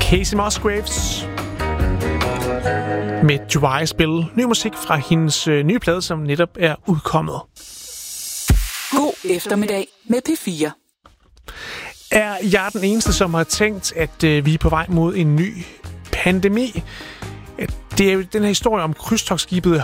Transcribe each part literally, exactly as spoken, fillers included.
Casey Musgraves med Dry Spell. Ny musik fra hendes øh, nye plade, som netop er udkommet. God eftermiddag med P fire. Er jeg den eneste, som har tænkt, at øh, vi er på vej mod en ny pandemi? Det er jo den her historie om krydstogtskibet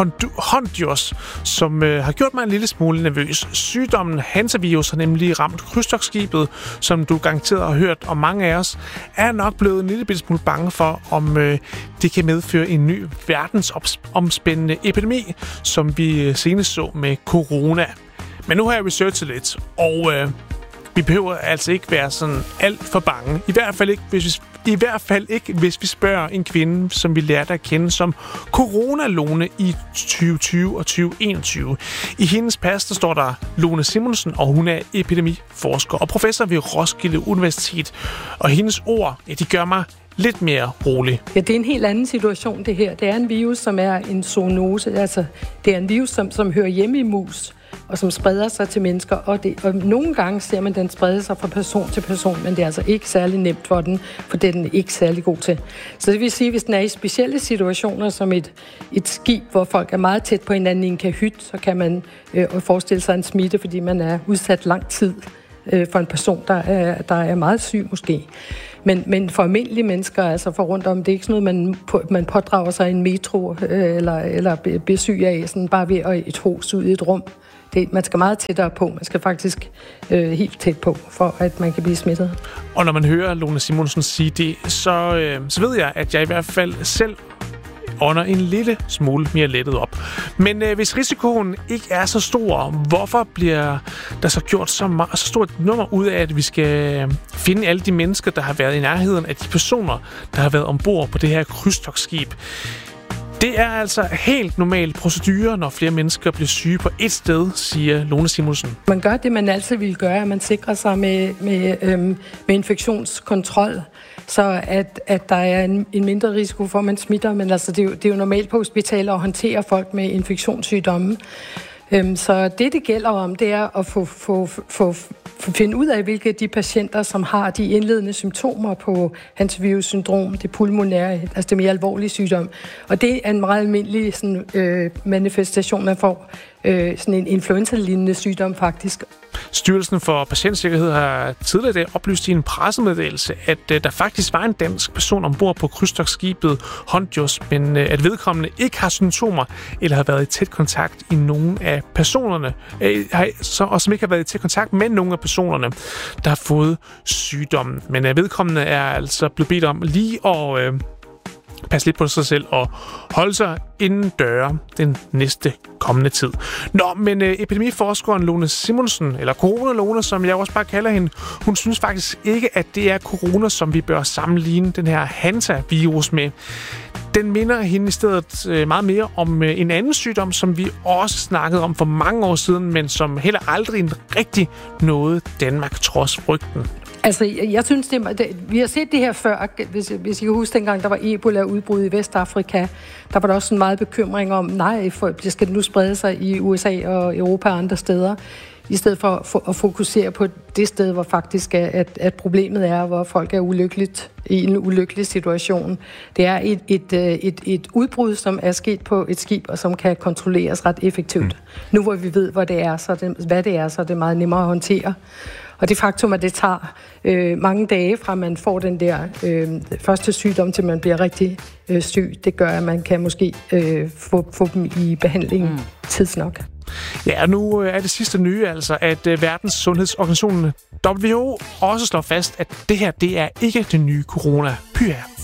Hondios, som øh, har gjort mig en lille smule nervøs. Sygdommen hantavirus har nemlig ramt krydstogtskibet, som du garanteret har hørt, og mange af os er nok blevet en lille smule bange for, om øh, det kan medføre en ny verdensomspændende epidemi, som vi senest så med corona. Men nu har jeg researchet lidt, og øh, vi behøver altså ikke være sådan alt for bange. I hvert fald ikke, hvis vi I hvert fald ikke, hvis vi spørger en kvinde, som vi lærte at kende som Corona-Lone i tyve tyve og tyve enogtyve. I hendes pas, der står der Lone Simonsen, og hun er epidemiforsker og professor ved Roskilde Universitet. Og hendes ord, ja, de gør mig lidt mere rolig. Ja, det er en helt anden situation, det her. Det er en virus, som er en zoonose. Altså, det er en virus, som, som hører hjemme i mus, og som spreder sig til mennesker. Og, det, og nogle gange ser man, at den spreder sig fra person til person, men det er altså ikke særlig nemt for den, for det er den ikke særlig god til. Så det vil sige, at hvis den er i specielle situationer, som et, et skib, hvor folk er meget tæt på hinanden i en kahyt, så kan man øh, forestille sig en smitte, fordi man er udsat lang tid øh, for en person, der er, der er meget syg måske. Men, men for almindelige mennesker, altså for rundt om, det er ikke sådan noget, man, på, man pådrager sig i en metro øh, eller, eller bliver syg af, sådan bare ved at et hos ud i et rum. Det, man skal meget tættere på. Man skal faktisk øh, helt tæt på, for at man kan blive smittet. Og når man hører Lone Simonsen sige det, så, øh, så ved jeg, at jeg i hvert fald selv ånder en lille smule mere lettet op. Men øh, hvis risikoen ikke er så stor, hvorfor bliver der så gjort så, meget, så stort nummer ud af, at vi skal finde alle de mennesker, der har været i nærheden af de personer, der har været ombord på det her krydstogtskib? Det er altså helt normal procedure, når flere mennesker bliver syge på et sted, siger Lone Simonsen. Man gør det, man altid vil gøre, at man sikrer sig med, med, øhm, med infektionskontrol, så at, at der er en, en mindre risiko for, at man smitter. Men altså, det, er jo, det er jo normalt på hospitaler at håndtere folk med infektionssygdomme. Øhm, så det, det gælder om, det er at få, få, få, få finde ud af, hvilke de patienter, som har de indledende symptomer på hantavirus-syndrom, det pulmonære, altså det mere alvorlige sygdom. Og det er en meget almindelig sådan, øh, manifestation, man får øh, sådan en influenza-lignende sygdom faktisk. Styrelsen for Patientsikkerhed har tidligere oplyst i en pressemeddelelse, at øh, der faktisk var en dansk person ombord på krydstogtskibet Hondios, men øh, at vedkommende ikke har symptomer eller har været i tæt kontakt i nogen af personerne, øh, har, så, og som ikke har været i tæt kontakt med nogle af personerne, der har fået sygdommen. Men øh, vedkommende er altså blevet bedt om lige at øh, passe lidt på sig selv og holde sig inden døre den næste kommende tid. Nå, men øh, epidemiforskeren Lone Simonsen, eller Corona-Lone, som jeg også bare kalder hende, hun synes faktisk ikke, at det er corona, som vi bør sammenligne den her hantavirus med. Den minder hende i stedet øh, meget mere om øh, en anden sygdom, som vi også snakkede om for mange år siden, men som heller aldrig rigtig nåede Danmark trods frygten. Altså, jeg, jeg synes, det, det, vi har set det her før, hvis, hvis I kan huske dengang, der var Ebola-udbrud i Vestafrika. Der var der også sådan meget bekymring om, nej, for, skal det nu sprede sig i U S A og Europa og andre steder, i stedet for, for at fokusere på det sted, hvor faktisk er, at, at problemet er, hvor folk er ulykkeligt i en ulykkelig situation. Det er et, et, et, et udbrud, som er sket på et skib, og som kan kontrolleres ret effektivt. Mm. Nu hvor vi ved, hvor det er, så det, hvad det er, så er det meget nemmere at håndtere. Og det faktum, at det tager øh, mange dage fra, man får den der øh, første sygdom, til man bliver rigtig øh, syg, det gør, at man kan måske øh, få, få dem i behandling mm. tidsnok. Ja, og nu er det sidste nye altså, at uh, Verdens Sundhedsorganisation W H O også slår fast, at det her, det er ikke det nye corona. Pyha.